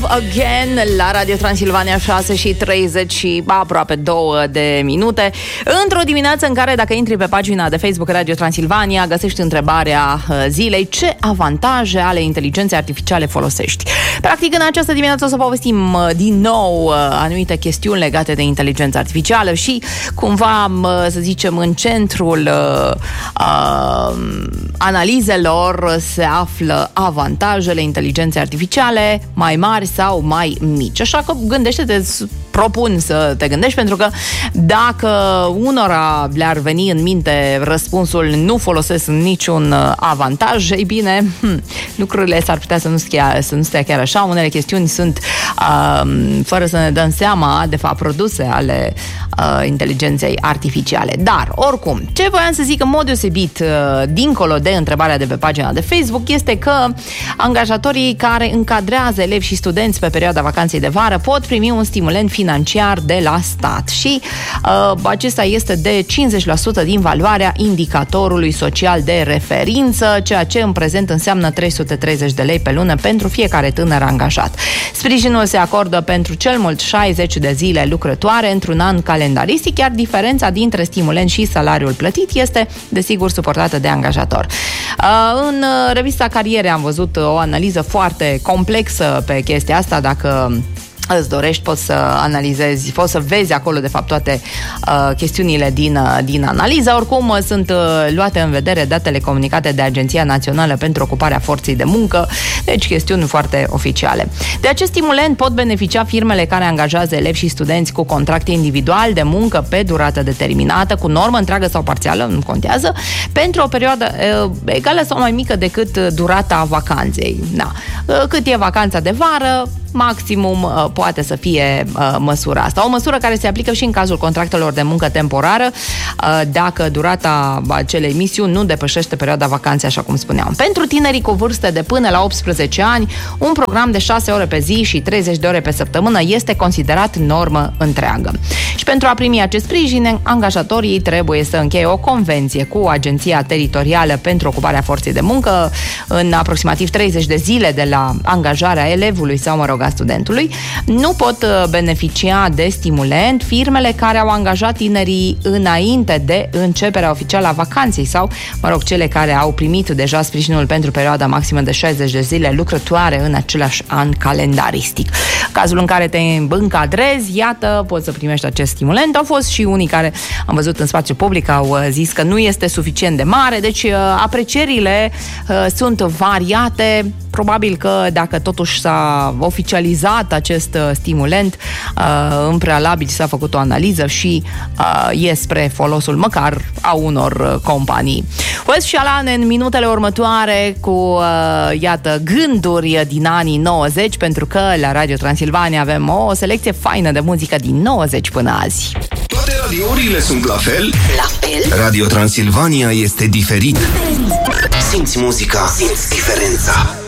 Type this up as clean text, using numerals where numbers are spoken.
Again la Radio Transilvania, 6:30 și aproape 2 de minute. Într-o dimineață în care, dacă intri pe pagina de Facebook Radio Transilvania, găsești întrebarea zilei: ce avantaje ale inteligenței artificiale folosești? Practic, în această dimineață o să povestim din nou anumite chestiuni legate de inteligența artificială și cumva, să zicem, în centrul analizelor se află avantajele inteligenței artificiale, mai mari sau mai mici. Așa că gândește-te, propun să te gândești, pentru că dacă unora le-ar veni în minte răspunsul nu folosesc niciun avantaj, ei bine, lucrurile s-ar putea să nu stea chiar așa. Unele chestiuni sunt, fără să ne dăm seama, de fapt produse ale inteligenței artificiale. Dar, oricum, ce voiam să zic în mod deosebit, dincolo de întrebarea de pe pagina de Facebook, este că angajatorii care încadrează elevi și studenți pe perioada vacanței de vară pot primi un stimulent financiar de la stat și acesta este de 50% din valoarea indicatorului social de referință, ceea ce în prezent înseamnă 330 de lei pe lună pentru fiecare tânăr angajat. Sprijinul se acordă pentru cel mult 60 de zile lucrătoare într-un an calendaristic, iar diferența dintre stimulent și salariul plătit este, desigur, suportată de angajator. În revista Cariere am văzut o analiză foarte complexă pe chestia asta. Dacă îți dorești, poți să analizezi, poți să vezi acolo, de fapt, toate chestiunile din analiză. Oricum, sunt luate în vedere datele comunicate de Agenția Națională pentru Ocuparea Forței de Muncă, deci chestiuni foarte oficiale. De acest stimulent pot beneficia firmele care angajează elevi și studenți cu contract individual de muncă pe durată determinată, cu normă întreagă sau parțială, nu contează, pentru o perioadă egală sau mai mică decât durata vacanței. Da. Cât e vacanța de vară, maximum poate să fie măsura asta. O măsură care se aplică și în cazul contractelor de muncă temporară, dacă durata acelei misiuni nu depășește perioada vacanței, așa cum spuneam. Pentru tinerii cu vârste de până la 18 ani, un program de 6 ore pe zi și 30 de ore pe săptămână este considerat normă întreagă. Și pentru a primi acest sprijin, angajatorii trebuie să încheie o convenție cu Agenția Teritorială pentru Ocuparea Forței de Muncă în aproximativ 30 de zile de la angajarea elevului sau, a studentului. Nu pot beneficia de stimulent firmele care au angajat tinerii înainte de începerea oficială a vacanței sau, cele care au primit deja sprijinul pentru perioada maximă de 60 de zile lucrătoare în același an calendaristic. Cazul în care te încadrezi, iată, poți să primești acest stimulent. Au fost și unii care, am văzut în spațiu public, au zis că nu este suficient de mare, deci aprecierile sunt variate. Probabil că dacă totuși s-a oficializat acest stimulent, în prealabil s-a făcut o analiză și e spre folosul măcar a unor companii. Wes și Alan în minutele următoare cu, iată, gânduri din anii 90, pentru că la Radio Transilvania avem o selecție faină de muzică din 90 până azi. Toate radiourile sunt la fel? La fel? Radio Transilvania este diferit. Simți muzica, simți diferența.